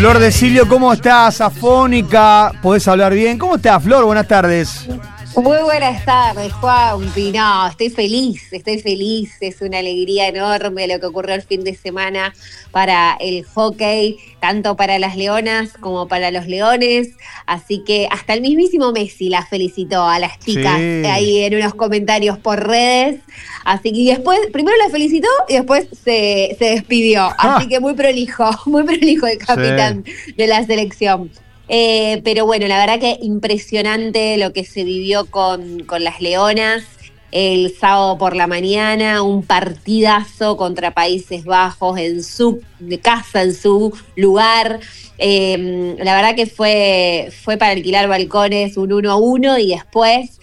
Flor de Silio, ¿cómo estás? Afónica, ¿podés hablar bien? ¿Cómo estás, Flor? Buenas tardes. Muy buenas tardes, Juanpi. No, estoy feliz, es una alegría enorme lo que ocurrió el fin de semana para el hockey, tanto para las leonas como para los leones, así que hasta el mismísimo Messi las felicitó a las chicas ahí en unos comentarios por redes, así que después, primero las felicitó y después se despidió, así que muy prolijo el capitán de la selección. Pero bueno, la verdad que impresionante lo que se vivió con las leonas el sábado por la mañana, un partidazo contra Países Bajos en su casa, en su lugar. La verdad que fue para alquilar balcones, un 1-1 y después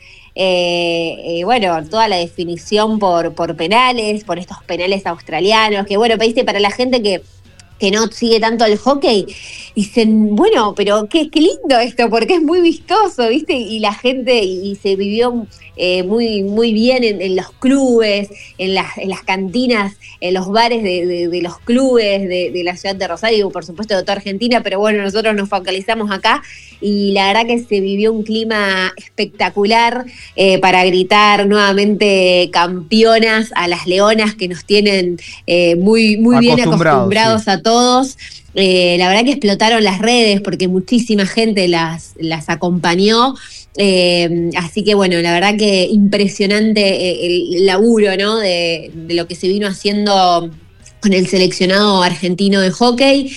bueno, toda la definición por penales, por estos penales australianos, que bueno, pediste para la gente que no sigue tanto el hockey, dicen, bueno, pero qué lindo esto, porque es muy vistoso, ¿viste? Y la gente, y se vivió muy bien en los clubes, en las cantinas, en los bares de los clubes de la ciudad de Rosario, por supuesto de toda Argentina, pero bueno, nosotros nos focalizamos acá, y la verdad que se vivió un clima espectacular para gritar nuevamente campeonas a las leonas que nos tienen muy bien acostumbrados a todos. La verdad que explotaron las redes porque muchísima gente las acompañó, así que bueno, la verdad que impresionante el laburo, ¿no? de lo que se vino haciendo con el seleccionado argentino de hockey.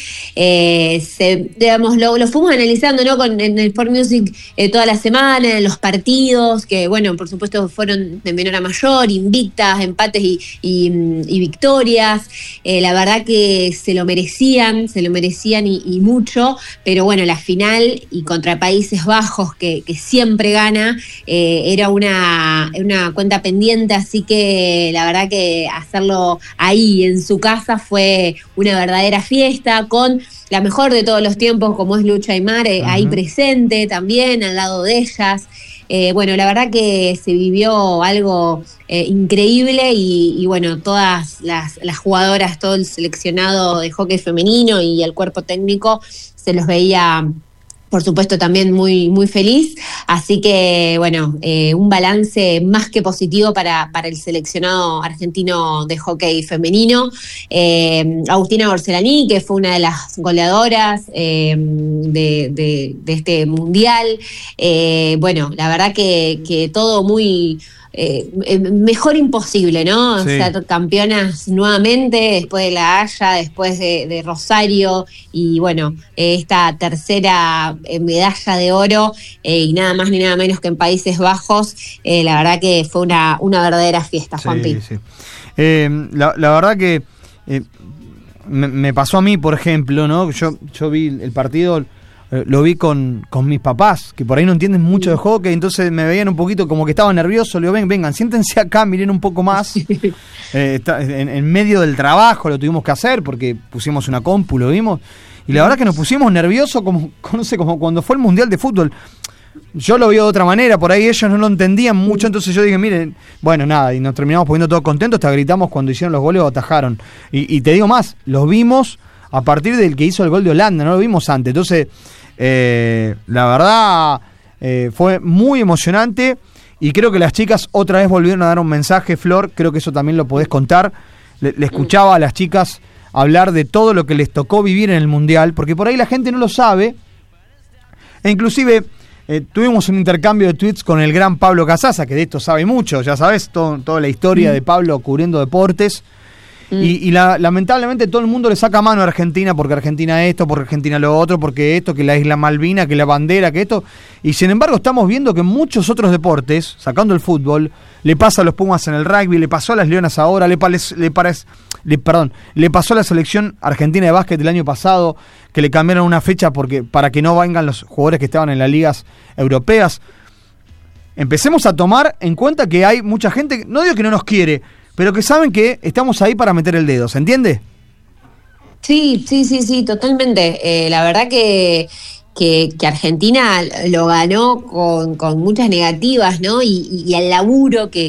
Digamos, lo fuimos analizando, ¿no? En el Sport Music toda la semana, en los partidos, que bueno, por supuesto fueron de menor a mayor, invictas, empates y victorias. La verdad que se lo merecían y mucho, pero bueno, la final y contra Países Bajos, que siempre gana, era una cuenta pendiente, así que la verdad que hacerlo ahí en su casa fue una verdadera fiesta, con la mejor de todos los tiempos, como es Lucha Aymar, ahí presente también, al lado de ellas. Bueno, la verdad que se vivió algo increíble y bueno, todas las jugadoras, todo el seleccionado de hockey femenino y el cuerpo técnico se los veía, por supuesto, también muy feliz, así que bueno, un balance más que positivo para el seleccionado argentino de hockey femenino. Agustina Gorcelani, que fue una de las goleadoras de este mundial, bueno, la verdad que todo muy mejor imposible, ¿no? Sí. Ser campeonas nuevamente después de La Haya, después de Rosario, y bueno, esta tercera medalla de oro, y nada más ni nada menos que en Países Bajos. La verdad que fue una verdadera fiesta, Juanpi. Sí. La verdad que me pasó a mí, por ejemplo, ¿no? Yo vi el partido, lo vi con mis papás, que por ahí no entienden mucho de hockey, entonces me veían un poquito como que estaba nervioso. Le digo, vengan, siéntense acá, miren un poco más. En medio del trabajo lo tuvimos que hacer, porque pusimos una compu, lo vimos, y la verdad que nos pusimos nerviosos, como cuando fue el Mundial de Fútbol. Yo lo veo de otra manera, por ahí ellos no lo entendían mucho, entonces yo dije, miren, bueno, nada, y nos terminamos poniendo todos contentos, hasta gritamos cuando hicieron los goles o atajaron. Y te digo más, los vimos a partir del que hizo el gol de Holanda, no lo vimos antes. Entonces, la verdad, fue muy emocionante, y creo que las chicas otra vez volvieron a dar un mensaje, Flor, creo que eso también lo podés contar. Le escuchaba a las chicas hablar de todo lo que les tocó vivir en el Mundial, porque por ahí la gente no lo sabe, e inclusive tuvimos un intercambio de tweets con el gran Pablo Casasa, que de esto sabe mucho, ya sabes, toda la historia de Pablo cubriendo deportes. Y lamentablemente todo el mundo le saca mano a Argentina, porque Argentina esto, porque Argentina lo otro, porque esto, que la isla Malvina, que la bandera, que esto. Y sin embargo estamos viendo que en muchos otros deportes, sacando el fútbol, le pasa a los Pumas en el rugby, le pasó a las Leonas ahora, le pasó a la selección argentina de básquet el año pasado, que le cambiaron una fecha para que no vengan los jugadores que estaban en las ligas europeas. Empecemos a tomar en cuenta que hay mucha gente, no digo que no nos quiere, pero que saben que estamos ahí para meter el dedo, ¿se entiende? Sí, totalmente. La verdad que Argentina lo ganó con muchas negativas, ¿no? Y el laburo que